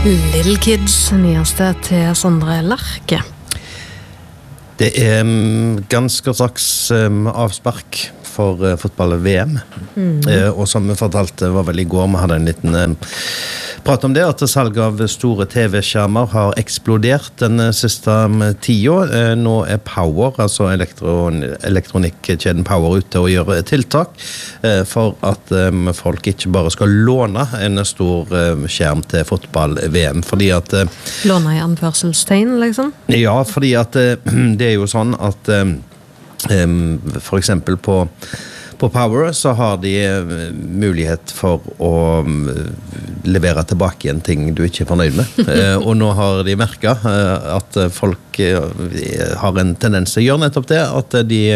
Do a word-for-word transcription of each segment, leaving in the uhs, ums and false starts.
Little Kids, nyeste til Sondre Lerche. Det er ganske straks avspark for fotball-V M. Mm. Og som vi fortalte var vel i går, vi hadde en liten prat om det, at salg av store T V-skjermer har eksplodert den siste tida. Nå er Power, altså elektron elektronikkjeden Power, ute og gjør tiltak for at folk ikke bare skal låne en stor skjerm til fotball-V M, fordi at... Låne i anførselstegn, liksom? Ja, fordi at det er jo sånn at for eksempel på På Power så har de mulighet for å levere tilbake en ting du ikke er fornøyd med. Og nå har de merket at folk har en tendens til å gjøre nettopp det, at de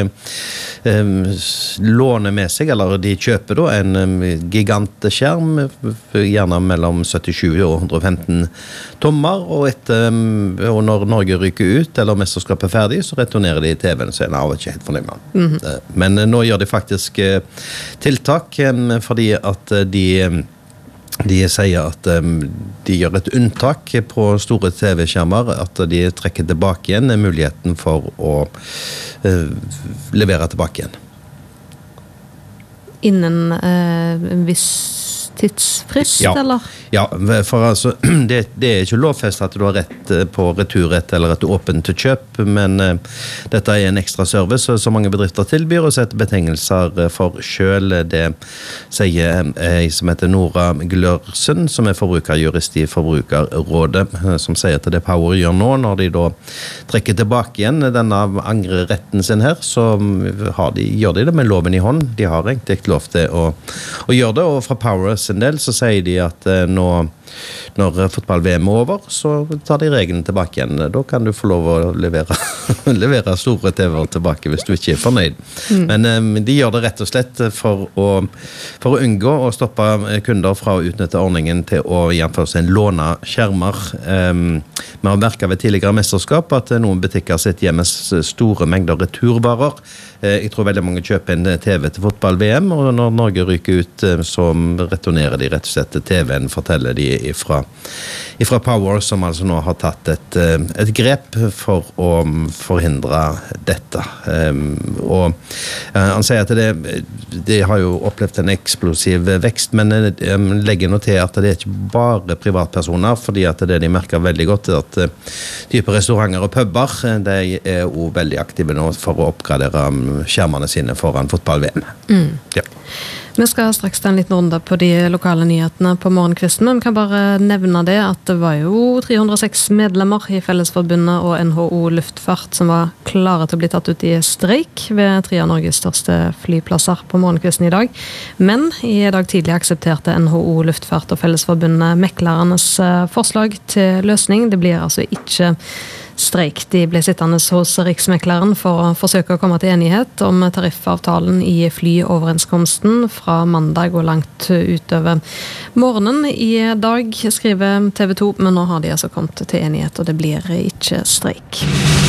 låner med seg, eller de kjøper da en gigantskjerm, gjerne mellom syttisju og ett hundre og femten tommer, og, etter, og når Norge ryker ut, eller mesterskapet er ferdig, så returnerer de T V-en, så er jeg ikke helt fornøyd med den. Mm-hmm. Men nå gjør de faktisk tiltak, fordi at de de sier at de gjør et unntak på store T V-skjermer, at de trekker tilbake igjen muligheten for å levere tilbake igjen. Innen eh, en viss tidsfrist, ja. Eller? Ja, for altså, det, det er ikke lovfest at du har rett på returrett eller et åpent til kjøp, men uh, dette er en ekstra service som mange bedrifter tilbyr og setter betingelser for selv. Det sier ei som heter Nora Glørsen, som er forbrukerjurist i Forbrukerrådet, som sier at det Power gjør nå, når de da trekker tilbake igjen denne angreretten sin her, så har de, gjør de det med loven i hånd. De har egentlig lov til å, å gjøre det, og fra Power en del så sier de at eh, nå, når fotball-V M er over, så tar de reglene tilbake igjen. Da kan du få lov å levere, levere store T V-er tilbake hvis du ikke er fornøyd. Mm. Men eh, de gjør det rett og slett for å, for å unngå å stoppe kunder fra å utnytte ordningen til å gjennomføre seg en låne skjermer. Um, vi har merket ved tidligere mesterskap at noen butikker sitter hjemme med store mengder returvarer. Jeg tror veldig mange kjøper en T V til fotball-V M, og når Norge ryker ut, så returnerer de rett og slett til T V-en, forteller de ifra, ifra Power, som altså nå har tatt et, et grep for å forhindre dette. Og han sier at det, det har jo opplevd en eksplosiv vekst, men legger nå til at det er ikke bare privatpersoner, fordi at det de merker veldig godt er at type restauranter og puber, de er jo veldig aktive nå for å oppgradere skjermene sine foran fotball-V M. Mm. Ja. Vi skal straks ta en liten runde på de lokale nyhetene på morgenkvisten, men kan bare nevne det at det var jo tre hundre og seks medlemmer i Fellesforbundet og N H O Luftfart som var klare til å bli tatt ut i streik ved tre av Norges største flyplasser på morgenkvisten i dag. Men i dag tidlig aksepterte N H O Luftfart og Fellesforbundet meklernes forslag til løsning. Det blir altså ikke streik. De ble sittende hos Riksmekleren for å forsøke å komme til enighet om tariffavtalen i flyoverenskomsten fra mandag og langt utover morgenen i dag, skriver T V to, men nå har de altså kommet til enighet, og det blir ikke streik.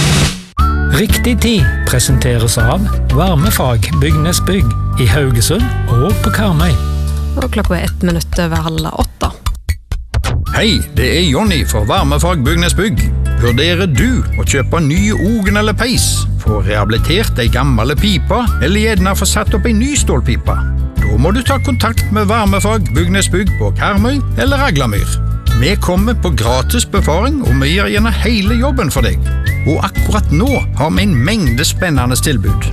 Riktig tid presenteres av Varmefag Bygnes Bygg i Haugesund og på Karmøy. Og klokka er ett minutt over halv åtte. Hei, det er Jonny for Varmefag Bygnes Bygg. Vurderer du å kjøpe nye ogen eller peis, få rehabilitert ei gamle pipa, eller gjerne få satt opp ei ny stålpipa? Da må du ta kontakt med Varmefag Bygnes Bygg på Karmøy eller Raglamyr. Vi kommer på gratis befaring, og vi gjør gjerne hele jobben for deg. Og akkurat nå har vi en mengde spennende tilbud.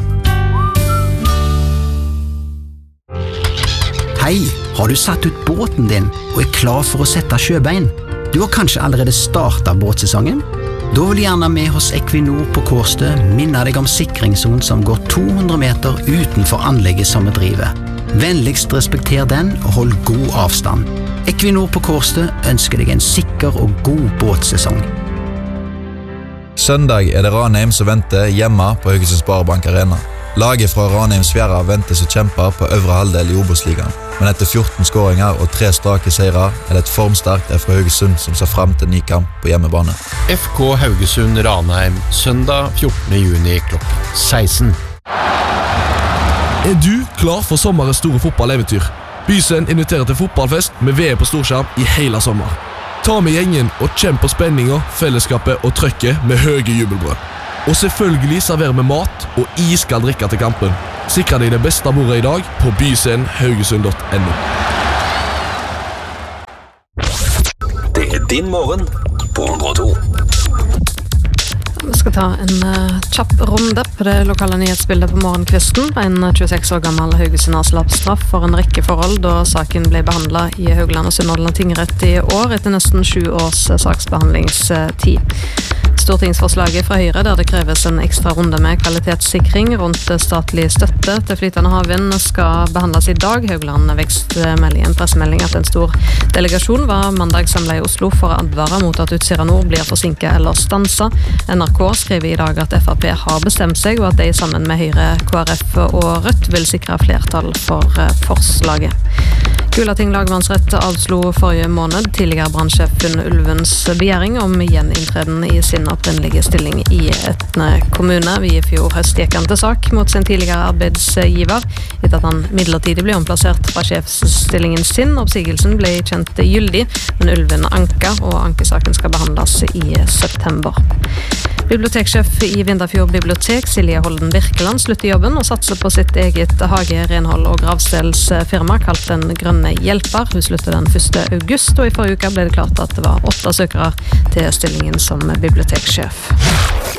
Hei, har du satt ut båten din og er klar for å sette sjøbein? Du har kanskje allerede startet båtsesongen? Da vil gjerne vi hos Equinor på Kårstø minne deg om sikringszonen som går to hundre meter utenfor anlegget som vi driver. Vennligst respekter den og hold god avstand. Equinor på Kårstø ønsker deg en sikker og god båtsesong. Søndag er det Ranheim som venter hjemme på Haugesund Sparebank Arena. Laget fra Ranheims Fjæra venter som kjemper på øvre halvdel i Obos-ligaen. Men etter fjorten skåringer og tre strake seirer er det et formsterkt F K Haugesund som ser frem til ny kamp på hjemmebane. F K Haugesund Ranheim, søndag fjortende juni klokken seksten. Er du klar for sommerens store fotballeventyr? Bysen inviterer til fotballfest med V M på storskjerm i hele sommer. Ta med gjengen og kjenn på spenninga, fellesskapet og trøkket med høye jubelbrød. Og selvfølgelig serverer vi mat og iskald drikke til kampen. Sikre deg det beste bordet i dag på byscenen haugesund punktum no. Det er din morgen på hundre og to. Vi skal ta en uh, kjapp runde på det lokale nyhetsbildet på morgenkvisten. En tjueseks år gammel Haugesund har slapp straff for en rekke forhold da saken ble behandlet i Haugland og Sunnhordland tingrett i år etter nesten sju års saksbehandlingstid. Stortingsforslaget fra Høyre, der det kreves en ekstra runde med kvalitetssikring rundt statlig støtte til flytende havvind, skal behandles i dag. Haugland vekstmelding en pressemelding at en stor delegasjon var mandag samlet i Oslo for å advare mot at Utsira Nord blir forsinket eller stanset. N R K skriver i dag at F R P har bestemt seg, og at de sammen med Høyre, K R F og Rødt vil sikre flertall for forslaget. Gulating lagmannsrett avslo forrige måned tidligere brannsjef Finn Ulvens begjæring om gjeninntreden i sin opprinnelige stilling i Etne kommune. Vi i fjor høst gikk han til sak mot sin tidligere arbeidsgiver, etter at han midlertidig ble omplassert fra sjefsstillingen sin. Oppsigelsen ble kjent gyldig, men Ulven anker, og ankesaken skal behandles i september. Biblioteksjef i Vindafjord bibliotek, Silje Holden Birkeland, slutter jobben og satser på sitt eget hage, renhold og gravstelsfirma kalt Den Grønne Hjelper. Hun slutter den første august, og i forrige uke ble det klart at det var åtte søkere til stillingen som biblioteksjef.